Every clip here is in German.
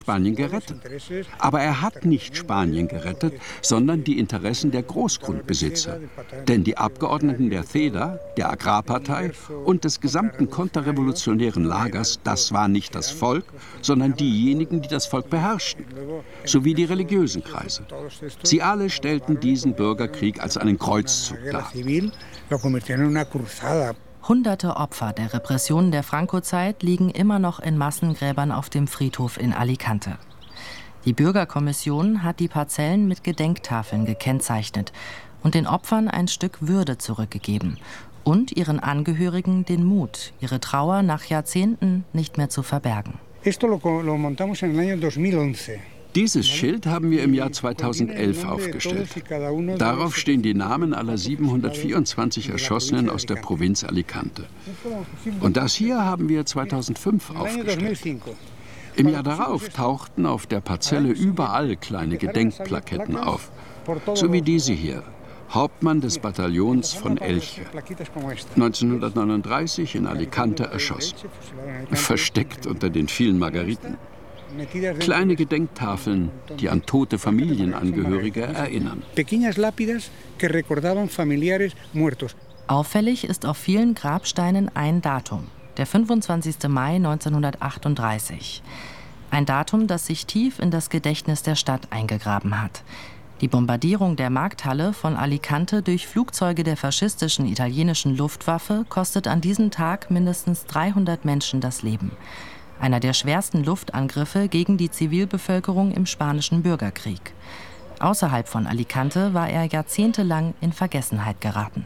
Spanien gerettet. Aber er hat nicht Spanien gerettet, sondern die Interessen der Großgrundbesitzer. Denn die Abgeordneten der CEDA, der Agrarpartei und des gesamten konterrevolutionären Lagers, das war nicht das Volk, sondern diejenigen, die das Volk beherrschten, sowie die religiösen Kreise. Sie alle stellten diesen Bürgerkrieg als einen Kreuzzug dar. Hunderte Opfer der Repressionen der Franco-Zeit liegen immer noch in Massengräbern auf dem Friedhof in Alicante. Die Bürgerkommission hat die Parzellen mit Gedenktafeln gekennzeichnet und den Opfern ein Stück Würde zurückgegeben und ihren Angehörigen den Mut, ihre Trauer nach Jahrzehnten nicht mehr zu verbergen. Dieses Schild haben wir im Jahr 2011 aufgestellt. Darauf stehen die Namen aller 724 Erschossenen aus der Provinz Alicante. Und das hier haben wir 2005 aufgestellt. Im Jahr darauf tauchten auf der Parzelle überall kleine Gedenkplaketten auf, so wie diese hier. Hauptmann des Bataillons von Elche. 1939 in Alicante erschossen. Versteckt unter den vielen Margariten. Kleine Gedenktafeln, die an tote Familienangehörige erinnern. Auffällig ist auf vielen Grabsteinen ein Datum, der 25. Mai 1938. Ein Datum, das sich tief in das Gedächtnis der Stadt eingegraben hat. Die Bombardierung der Markthalle von Alicante durch Flugzeuge der faschistischen italienischen Luftwaffe kostet an diesem Tag mindestens 300 Menschen das Leben. Einer der schwersten Luftangriffe gegen die Zivilbevölkerung im Spanischen Bürgerkrieg. Außerhalb von Alicante war er jahrzehntelang in Vergessenheit geraten.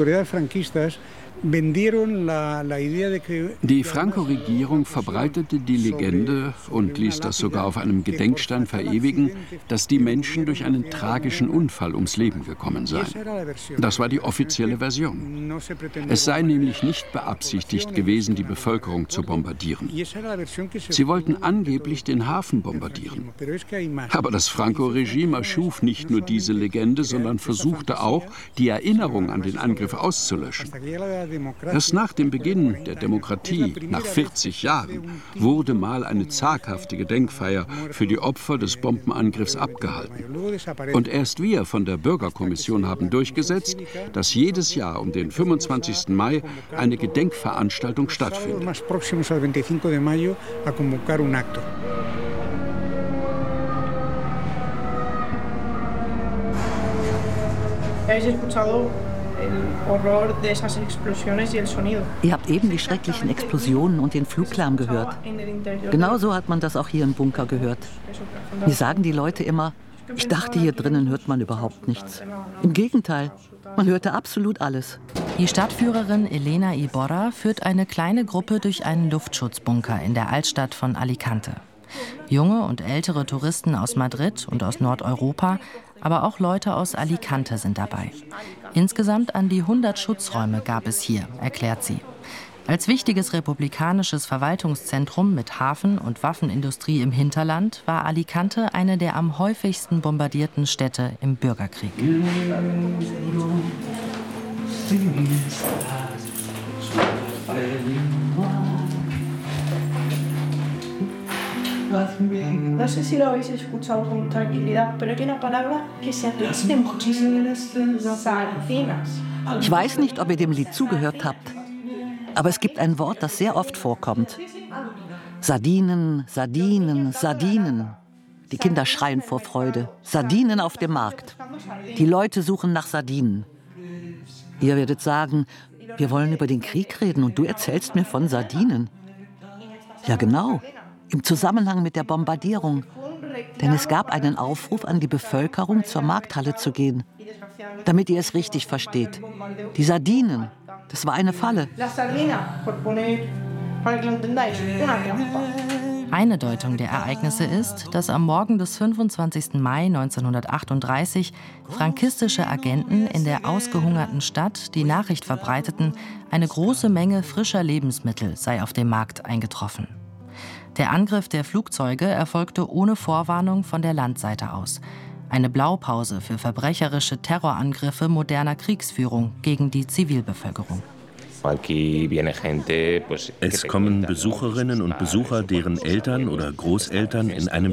Die Franco-Regierung verbreitete die Legende und ließ das sogar auf einem Gedenkstein verewigen, dass die Menschen durch einen tragischen Unfall ums Leben gekommen seien. Das war die offizielle Version. Es sei nämlich nicht beabsichtigt gewesen, die Bevölkerung zu bombardieren. Sie wollten angeblich den Hafen bombardieren. Aber das Franco-Regime erschuf nicht nur diese Legende, sondern versuchte auch, die Erinnerung an den Angriff auszulöschen. Erst nach dem Beginn der Demokratie, nach 40 Jahren, wurde mal eine zaghafte Gedenkfeier für die Opfer des Bombenangriffs abgehalten. Und erst wir von der Bürgerkommission haben durchgesetzt, dass jedes Jahr um den 25. Mai eine Gedenkveranstaltung stattfindet. Ihr habt eben die schrecklichen Explosionen und den Fluglärm gehört. Genauso hat man das auch hier im Bunker gehört. Mir sagen die Leute immer, ich dachte, hier drinnen hört man überhaupt nichts. Im Gegenteil, man hörte absolut alles. Die Stadtführerin Elena Iborra führt eine kleine Gruppe durch einen Luftschutzbunker in der Altstadt von Alicante. Junge und ältere Touristen aus Madrid und aus Nordeuropa, aber auch Leute aus Alicante sind dabei. Insgesamt an die 100 Schutzräume gab es hier, erklärt sie. Als wichtiges republikanisches Verwaltungszentrum mit Hafen- und Waffenindustrie im Hinterland war Alicante eine der am häufigsten bombardierten Städte im Bürgerkrieg. No sé si lo habéis escuchado con tranquilidad, pero hay una palabra que se repite muchísimo. Sardinas. Ich weiß nicht, ob ihr dem Lied zugehört habt, aber es gibt ein Wort, das sehr oft vorkommt. Sardinen, Sardinen, Sardinen. Die Kinder schreien vor Freude. Sardinen auf dem Markt. Die Leute suchen nach Sardinen. Ihr werdet sagen, wir wollen über den Krieg reden und du erzählst mir von Sardinen. Ja, genau. Im Zusammenhang mit der Bombardierung. Denn es gab einen Aufruf an die Bevölkerung, zur Markthalle zu gehen. Damit ihr es richtig versteht. Die Sardinen, das war eine Falle. Eine Deutung der Ereignisse ist, dass am Morgen des 25. Mai 1938 frankistische Agenten in der ausgehungerten Stadt die Nachricht verbreiteten, eine große Menge frischer Lebensmittel sei auf dem Markt eingetroffen. Der Angriff der Flugzeuge erfolgte ohne Vorwarnung von der Landseite aus. Eine Blaupause für verbrecherische Terrorangriffe moderner Kriegsführung gegen die Zivilbevölkerung. Es kommen Besucherinnen und Besucher, deren Eltern oder Großeltern in einem